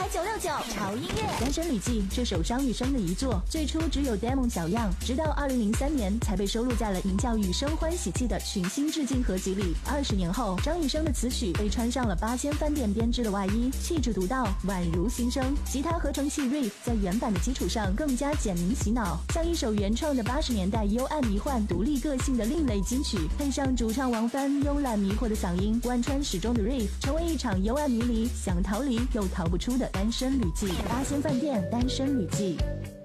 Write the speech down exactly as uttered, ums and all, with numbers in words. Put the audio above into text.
百九六九，潮音乐。《单身旅记》这首张雨生的遗作，最初只有 demo 小样，直到二零零三年才被收录在了名叫《雨生欢喜记》的群星致敬合集里。二十年后，张雨生的词曲被穿上了八仙饭店编织的外衣，气质独到，宛如新生。吉他合成器 riff 在原版的基础上更加简明洗脑，像一首原创的八十年代幽暗迷幻、独立个性的另类金曲，配上主唱王帆慵懒迷惑的嗓音，贯穿始终的 riff， 成为一场幽暗迷离、想逃离又逃不出的单身旅记。八仙饭店单身旅记。